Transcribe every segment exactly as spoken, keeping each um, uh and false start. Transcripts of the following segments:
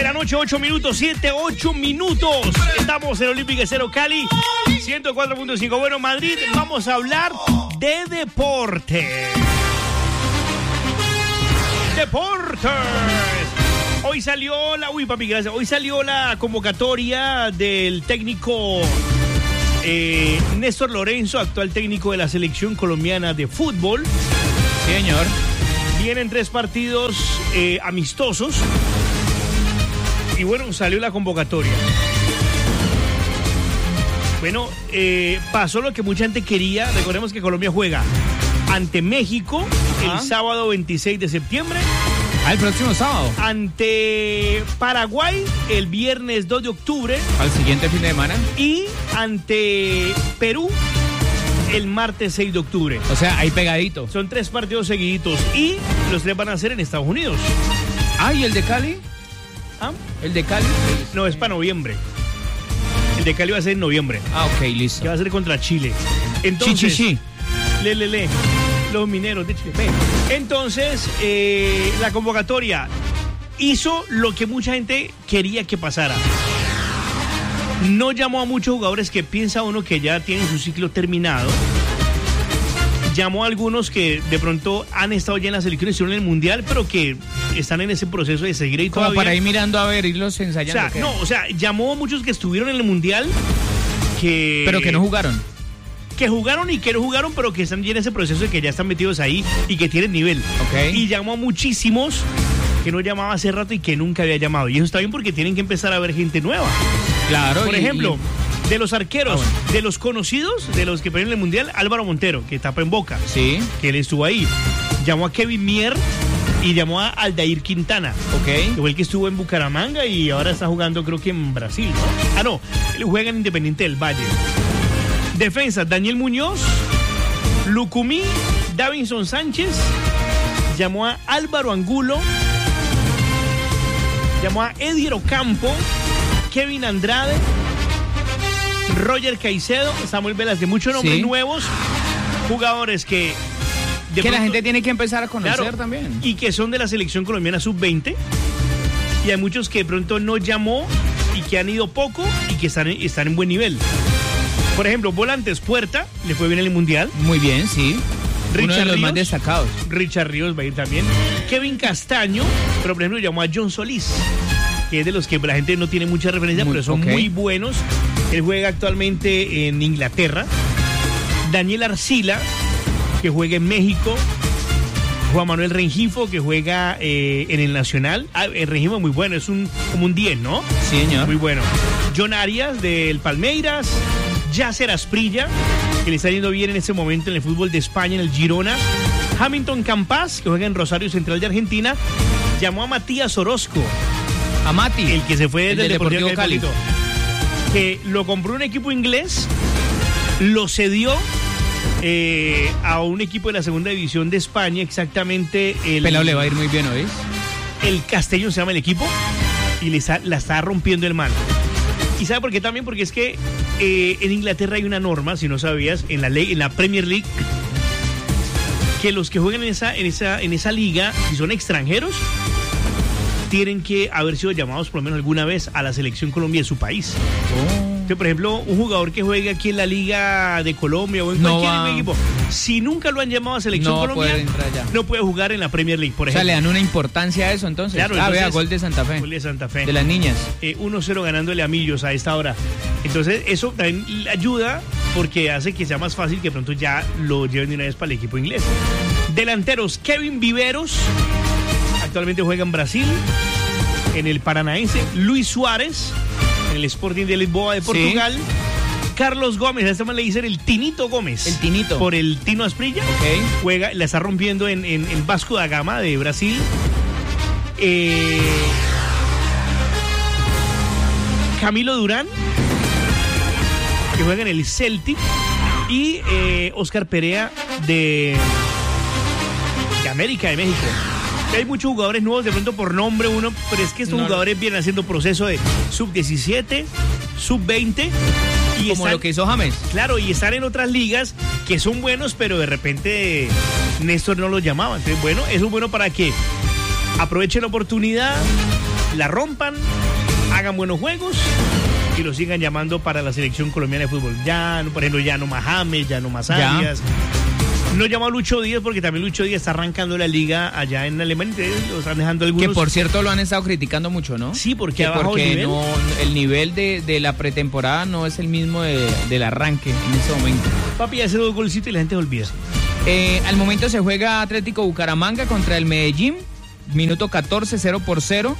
la noche, ocho minutos, siete, ocho minutos. Estamos en Olímpica Cero Cali, ciento cuatro punto cinco. Bueno, Madrid, vamos a hablar de deporte. Deportes. Hoy salió la... Uy, papi, gracias. Hoy salió la convocatoria del técnico eh, Néstor Lorenzo, actual técnico de la selección colombiana de fútbol. Sí, señor. Vienen tres partidos eh, amistosos. Y bueno, salió la convocatoria. Bueno, eh, pasó lo que mucha gente quería. Recordemos que Colombia juega ante México Ajá. el sábado veintiséis de septiembre. Al próximo sábado. Ante Paraguay el viernes dos de octubre. Al siguiente fin de semana. Y ante Perú el martes seis de octubre. O sea, ahí pegadito. Son tres partidos seguiditos y los tres van a hacer en Estados Unidos. Ah, ¿y el de Cali? ¿Ah? ¿El de Cali? No, es para noviembre. El de Cali va a ser en noviembre. Ah, ok, listo. Que va a ser contra Chile. Entonces, chi, chi, chi. Le, le, le. Los mineros de Chile. Ve. Entonces, eh, la convocatoria hizo lo que mucha gente quería que pasara. No llamó a muchos jugadores que piensa uno que ya tienen su ciclo terminado. Llamó a algunos que de pronto han estado ya en la selección, estuvieron en el Mundial, pero que están en ese proceso de seguir ahí como todavía. Para ir mirando a ver, irlos ensayando. O sea, no, o sea, llamó a muchos que estuvieron en el Mundial que... Pero que no jugaron. Que jugaron y que no jugaron, pero que están ya en ese proceso de que ya están metidos ahí y que tienen nivel. Okay. Y llamó a muchísimos que no llamaba hace rato y que nunca había llamado. Y eso está bien porque tienen que empezar a ver gente nueva. Claro. Por y, ejemplo, y... de los arqueros, ah, bueno. de los conocidos, de los que perdieron el Mundial, Álvaro Montero, que tapa en Boca. Sí. Que él estuvo ahí. Llamó a Kevin Mier y llamó a Aldair Quintana. Ok. Que fue el que estuvo en Bucaramanga y ahora está jugando, creo que en Brasil, ¿no? Ah, no. Él juega en Independiente del Valle. Defensa, Daniel Muñoz, Lucumí, Davinson Sánchez, llamó a Álvaro Angulo, llamó a Edier Ocampo, Kevin Andrade, Roger Caicedo, Samuel Velázquez, muchos nombres sí. nuevos, jugadores que... De que pronto, la gente tiene que empezar a conocer claro, también. Y que son de la selección colombiana sub veinte, y hay muchos que de pronto no llamó y que han ido poco y que están, están en buen nivel. Por ejemplo, volantes, Puerta, le fue bien en el Mundial. Muy bien, sí. Richard Uno de los Ríos, más destacados. Richard Ríos va a ir también. Kevin Castaño, pero por ejemplo llamó a John Solís, que es de los que la gente no tiene mucha referencia, muy, pero son okay. muy buenos. Él juega actualmente en Inglaterra. Daniel Arcila, que juega en México. Juan Manuel Rengifo, que juega eh, en el Nacional. Ah, el Rengifo es muy bueno, es un como un diez, ¿no? Sí, señor. Muy bueno. John Arias, del Palmeiras. Yasser Asprilla, que le está yendo bien en este momento en el fútbol de España, en el Girona. Hamilton Campas, que juega en Rosario Central de Argentina. Llamó a Matías Orozco. A Mati. El que se fue desde el Deportivo, Deportivo Cali. Cali. Que lo compró un equipo inglés, lo cedió eh, a un equipo de la segunda división de España, exactamente el... Pelao le va a ir muy bien, ¿oís? El Castellón se llama el equipo y le está, la está rompiendo el mal. ¿Y sabe por qué también? Porque es que eh, en Inglaterra hay una norma, si no sabías, en la ley, en la Premier League, que los que juegan en esa, en esa, en esa liga, si son extranjeros, tienen que haber sido llamados por lo menos alguna vez a la selección Colombia de su país. Oh. Entonces, por ejemplo, un jugador que juegue aquí en la Liga de Colombia o en no cualquier va. equipo, si nunca lo han llamado a selección no Colombia, puede no puede jugar en la Premier League, por ejemplo. O sea, le dan una importancia a eso entonces. Claro, ah, entonces, vea, gol de Santa Fe. Gol de Santa Fe. De las niñas. Eh, uno cero ganándole a Millos a esta hora. Entonces, eso también ayuda porque hace que sea más fácil que pronto ya lo lleven de una vez para el equipo inglés. Delanteros, Kevin Viveros, actualmente juega en Brasil, en el Paranaense. Luis Suárez, en el Sporting de Lisboa de Portugal. Sí. Carlos Gómez, a este man le dicen el Tinito Gómez. El Tinito. Por el Tino Asprilla. Okay. Juega, la está rompiendo en, en, en Vasco da Gama de Brasil. Eh, Camilo Durán, que juega en el Celtic. Y eh, Oscar Perea de, de América de México. Hay muchos jugadores nuevos, de pronto por nombre uno, pero es que estos no, jugadores no. vienen haciendo proceso de sub diecisiete, sub veinte. Y como están, lo que hizo James. Claro, y están en otras ligas que son buenos, pero de repente Néstor no los llamaba. Entonces, bueno, eso es bueno para que aprovechen la oportunidad, la rompan, hagan buenos juegos y lo sigan llamando para la selección colombiana de fútbol. Ya, por ejemplo, ya no más James, ya no más Arias. No llama a Lucho Díaz porque también Lucho Díaz está arrancando la liga allá en Alemania. Lo están dejando algunos. Que por cierto lo han estado criticando mucho, ¿no? Sí, porque que ha bajado porque el nivel. No, el nivel de, de la pretemporada no es el mismo de, del arranque en ese momento. Papi hace dos golcitos y la gente se olvida. Eh, al momento se juega Atlético Bucaramanga contra el Medellín. Minuto catorce, cero por cero.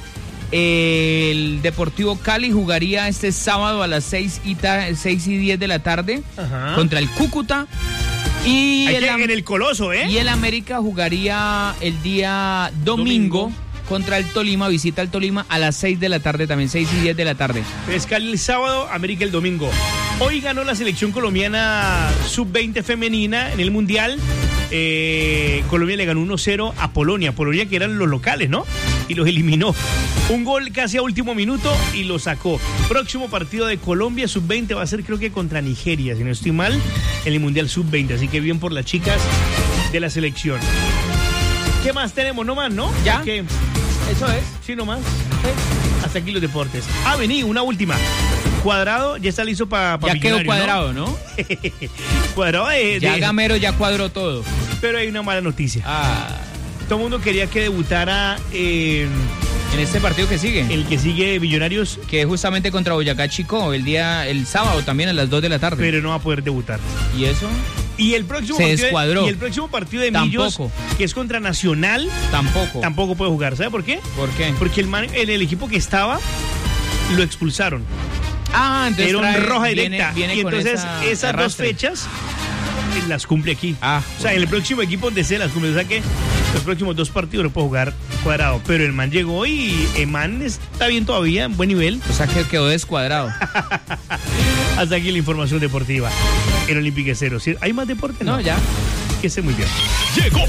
El Deportivo Cali jugaría este sábado a las seis y, ta, seis y diez de la tarde. Ajá. Contra el Cúcuta. Y el, el, en el Coloso, ¿eh? Y el América jugaría el día domingo, domingo contra el Tolima, visita al Tolima a las seis de la tarde también, seis y diez de la tarde. Es Cali el sábado, América el domingo. Hoy ganó la selección colombiana sub veinte femenina en el Mundial. Eh, Colombia le ganó uno cero a Polonia. Polonia que eran los locales, ¿no? Y los eliminó. Un gol casi a último minuto y lo sacó. Próximo partido de Colombia sub veinte va a ser creo que contra Nigeria, si no estoy mal, en el Mundial sub veinte. Así que bien por las chicas de la selección. ¿Qué más tenemos? No más, ¿no? ¿Ya? Porque... Eso es. Sí, no más. ¿Sí? Hasta aquí los deportes. Ah, vení, una última. Cuadrado ya está listo para pa Ya quedó Cuadrado, ¿no? ¿no? Cuadrado de, Ya de... Gamero ya cuadró todo. Pero hay una mala noticia. Ah. Todo el mundo quería que debutara eh, en este partido que sigue. El que sigue Millonarios. Que es justamente contra Boyacá Chico, el día, el sábado también a las dos de la tarde. Pero no va a poder debutar. ¿Y eso? Y el próximo Se partido descuadró. De, y el próximo partido de Millos, tampoco. Que es contra Nacional, tampoco. Tampoco puede jugar. ¿Sabe por qué? ¿Por qué? Porque el, man, el, el equipo que estaba lo expulsaron. Ah, entonces era trae, roja directa. Viene, viene y entonces esa esas arrastre. dos fechas las cumple aquí. Ah, o sea, en el próximo equipo donde se las cumple. O sea que los próximos dos partidos lo puede jugar Cuadrado. Pero el man llegó y el man está bien todavía, en buen nivel. O sea que quedó descuadrado. Hasta aquí la información deportiva en Olímpica Cero. ¿Hay más deporte? No, no, ya. Que esté muy bien. Llegó